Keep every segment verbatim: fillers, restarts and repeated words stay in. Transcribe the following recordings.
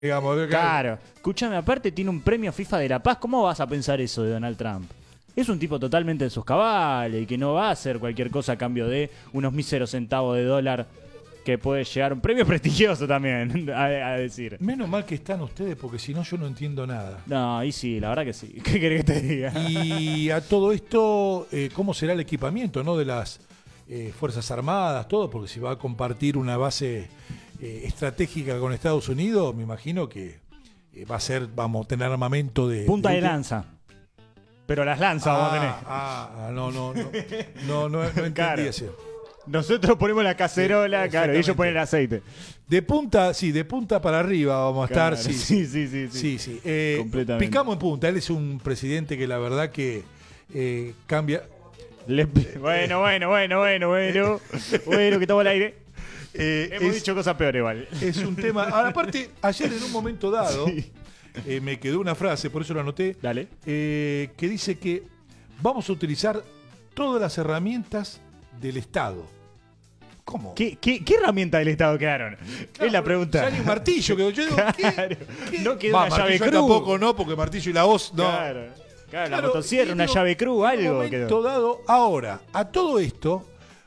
digamos. Claro. Escúchame, aparte tiene un premio FIFA de la Paz. ¿Cómo vas a pensar eso de Donald Trump? Es un tipo totalmente de sus cabales y que no va a hacer cualquier cosa a cambio de unos míseros centavos de dólar que puede llegar. Un premio prestigioso también, a, a decir. Menos mal que están ustedes, porque si no yo no entiendo nada. No, ahí sí, la verdad que sí. ¿Qué querés que te diga? Y a todo esto, eh, ¿cómo será el equipamiento, no, de las eh, Fuerzas Armadas, todo? Porque si va a compartir una base eh, estratégica con Estados Unidos, me imagino que eh, va a ser, vamos a tener armamento de... Punta de, de lanza. Pero las lanzas ah, vamos a tener. Ah, ah, no, no, no. No, no, no entendí Claro. eso. Nosotros ponemos la cacerola, Sí, claro, y ellos ponen el aceite. De punta, sí, de punta para arriba vamos a Claro, estar. Sí, sí, sí, sí. sí. sí, sí. Eh, Completamente. Picamos en punta. Él es un presidente que la verdad que eh, cambia. Le- Bueno, bueno, bueno, bueno, bueno. Bueno, que estamos al aire. Eh, Hemos es, dicho cosas peores igual. es un tema. Ahora, aparte, ayer en un momento dado, Sí. eh, me quedó una frase, por eso lo anoté, Dale. eh, que dice que vamos a utilizar todas las herramientas del Estado. ¿Cómo? ¿Qué, qué, qué herramienta del Estado quedaron? Claro, es la pregunta. Ya ni un martillo, que yo digo, ¿qué? Claro. ¿Qué? No quedó Va, una llave martillo cruz. tampoco, no, porque martillo y la hoz, no. Claro. Claro, la Claro, motosierra, una pero llave cruz, en un algo momento quedó. dado, ahora, a todo esto,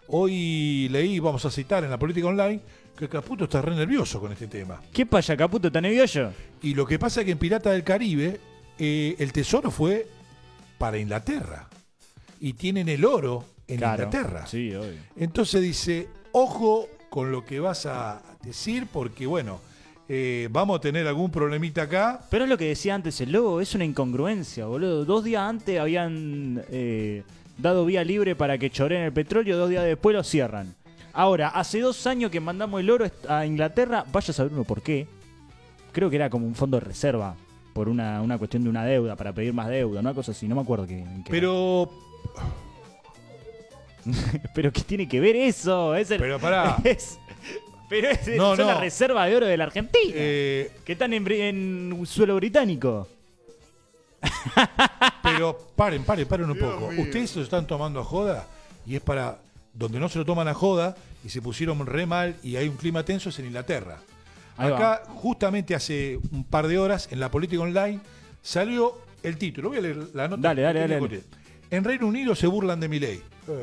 hoy leí, vamos a citar en la política online, que Caputo está re nervioso con este tema. ¿Qué pasa, Caputo? ¿Está nervioso? Y lo que pasa es que en Pirata del Caribe, eh, el tesoro fue para Inglaterra. Y tienen el oro en Claro. Inglaterra. Sí, obvio. Entonces dice, ojo con lo que vas a decir, porque bueno, eh, vamos a tener algún problemita acá. Pero es lo que decía antes el lobo, es una incongruencia, boludo. Dos días antes habían eh, dado vía libre para que choreen el petróleo, dos días después lo cierran. Ahora, hace dos años que mandamos el oro a Inglaterra, vaya a saber uno por qué. Creo que era como un fondo de reserva, por una, una cuestión de una deuda, para pedir más deuda, una cosa así, no me acuerdo qué. qué Pero, era. Pero ¿qué tiene que ver eso? Es el- pero pará. es- pero es, No, son no. la reserva de oro de la Argentina. Eh, que están en, bri- en suelo británico. pero paren, paren, paren un Dios poco. mío. Ustedes se lo están tomando a joda y es para donde no se lo toman a joda y se pusieron re mal y hay un clima tenso es en Inglaterra. Ahí va. Acá, justamente hace un par de horas, en la política online, salió el título. Voy a leer la nota. Dale, dale, que dale, encontré. En Reino Unido se burlan de Milei.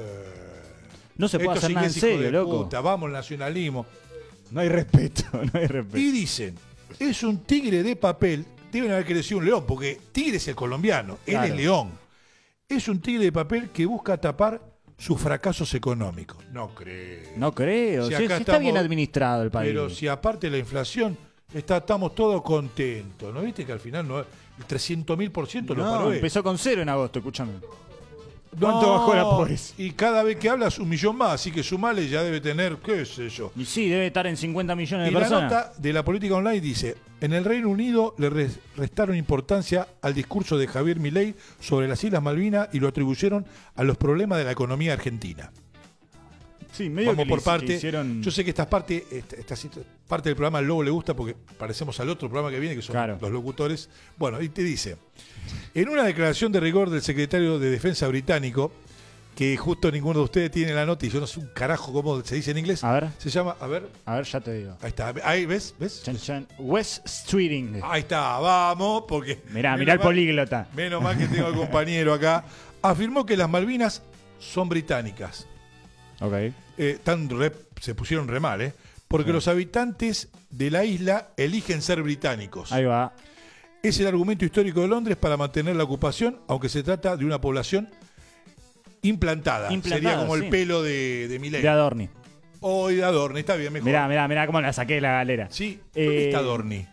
No se puede Estos hacer nada en ingleses, hijos serio, de loco. puta, vamos al nacionalismo. No hay respeto, no hay respeto. Y dicen, es un tigre de papel. Deben haber querido decir un león, porque tigre es el colombiano, él Claro. es león. Es un tigre de papel que busca tapar sus fracasos económicos. No creo. No creo. Si Sí, acá sí está bien estamos- administrado el país. Pero si aparte la inflación, está, estamos todos contentos. ¿No viste que al final no, el trescientos mil por ciento lo no, paró él? empezó con cero en agosto, escúchame. No, ¿Cuánto bajó la pobreza? Y cada vez que hablas un millón más, así que sumale ya debe tener, qué sé yo. Y sí, debe estar en cincuenta millones de Y la personas. nota de la política online dice, en el Reino Unido le res- restaron importancia al discurso de Javier Milei sobre las Islas Malvinas y lo atribuyeron a los problemas de la economía argentina. Sí, medio Vamos que por le- parte. que hicieron... Yo sé que esta parte, esta, esta cita- parte del programa al Lobo le gusta porque parecemos al otro programa que viene, que son Claro. los locutores. Bueno, y te dice, en una declaración de rigor del secretario de Defensa británico, que justo ninguno de ustedes tiene la nota y yo no sé un carajo cómo se dice en inglés, A ver, se llama, a ver, a ver, ya te digo. ahí está, ahí ves, ¿ves? Chan, chan. West Streeting. Ahí está, vamos, porque... Mirá, menos mirá el mal- políglota. Menos mal que tengo al compañero acá. Afirmó que las Malvinas son británicas. Ok. Eh, tan re- se pusieron re mal, ¿eh? Porque Sí. los habitantes de la isla eligen ser británicos. Ahí va. Es el argumento histórico de Londres para mantener la ocupación, aunque se trata de una población implantada. Implantada, Sería como sí. el pelo de, de Milei. De Adorni. O de Adorni, está bien, mejor. Mirá, mirá, mirá cómo la saqué de la galera. Sí, ¿dónde Eh, está Adorni?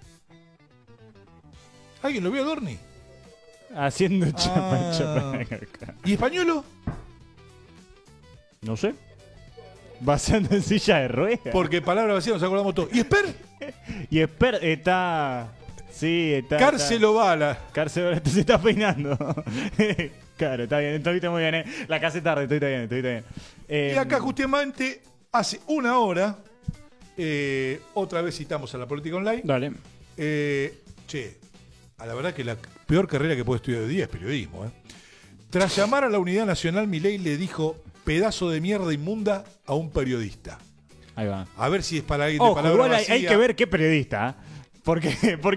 ¿Alguien lo vio a Adorni? Haciendo chapa, Ah. chapa. ¿Y españolo? No sé. Basando en silla de ruedas. Porque palabra vacía nos acordamos todos. ¿Y Esper? Y Esper está. Sí, está. Cárcelo Bala. está- Cárcelo se está peinando. Claro, está bien. Estuviste muy bien, ¿eh? La casé tarde, estuviste bien, estuviste bien. Eh, Y acá justamente hace una hora, eh, otra vez citamos a la política online. Dale. Eh, che, a la verdad que la peor carrera que puede estudiar hoy día es periodismo. ¿eh? Tras llamar a la Unidad Nacional, Milei le dijo pedazo de mierda inmunda a un periodista. Ahí va. A ver si es para alguien de Ojo, palabra igual hay, vacía. hay que ver qué periodista. ¿eh? Porque,